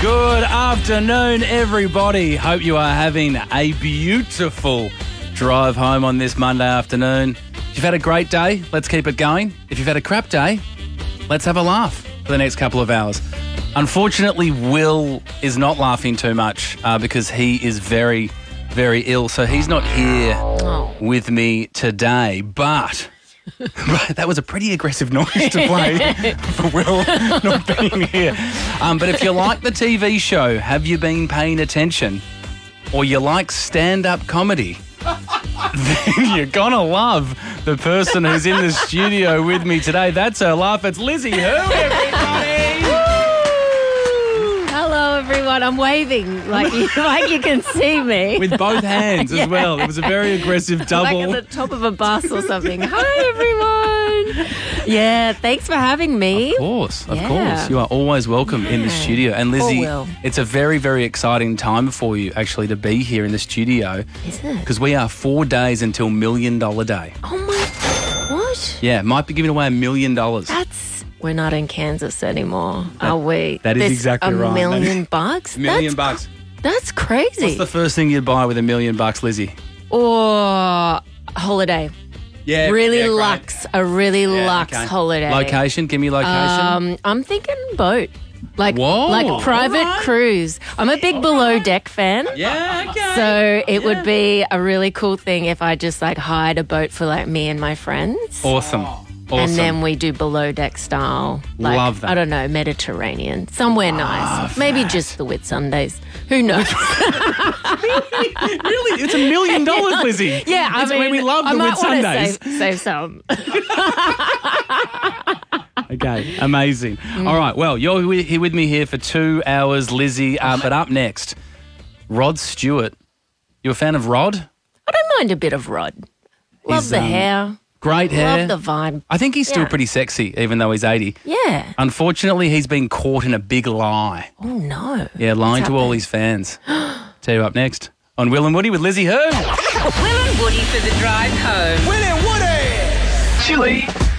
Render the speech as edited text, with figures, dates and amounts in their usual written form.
Good afternoon, everybody. Hope you are having a beautiful drive home on this Monday afternoon. If you've had a great day, let's keep it going. If you've had a crap day, let's have a laugh for the next couple of hours. Unfortunately, Will is not laughing too much because he is very, very ill. So he's not here with me today. But that was a pretty aggressive noise to play for Will not being here. But if you like the TV show, Have You Been Paying Attention? Or you like stand-up comedy, then you're going to love the person who's in the studio with me today. That's her laugh. It's Lizzie Who, everybody! Hello, everyone. I'm waving like you can see me. With both hands as well. It was a very aggressive double. Like at the top of a bus or something. Hi, everyone. Yeah, thanks for having me. Of course. You are always welcome in the studio. And Lizzie, it's a very, very exciting time for you actually to be here in the studio. Is it? Because we are 4 days until $1 Million Day. Oh, my... What? Yeah, might be giving away $1 million. We're not in Kansas anymore, are we? That is exactly right. $1 million? $1 million. That's crazy. What's the first thing you'd buy with $1 million, Lizzie? Or holiday. Yeah, really luxe, a really luxe holiday. Location, give me location. I'm thinking boat. Like Whoa, private cruise. I'm a big Below Deck fan. Yeah, okay. So it would be a really cool thing if I just hired a boat for me and my friends. Awesome. And then we do Below Deck style. Love that. I don't know, Mediterranean. Somewhere nice. Maybe just the Whitsundays. Who knows? Really? It's $1 million, Lizzie. Yeah, I mean, we love the I might Whitsundays. Save some. Okay, amazing. All right, well, you're here with me here for 2 hours, Lizzie. But up next, Rod Stewart. You a fan of Rod? I don't mind a bit of Rod. Love the hair. Great hair. Love the vibe. I think he's still pretty sexy, even though he's 80. Yeah. Unfortunately, he's been caught in a big lie. Oh, no. Yeah, lying to all his fans. Tell you up next on Will and Woody with Lizzie Who. Will and Woody for the drive home. Will and Woody! Chili.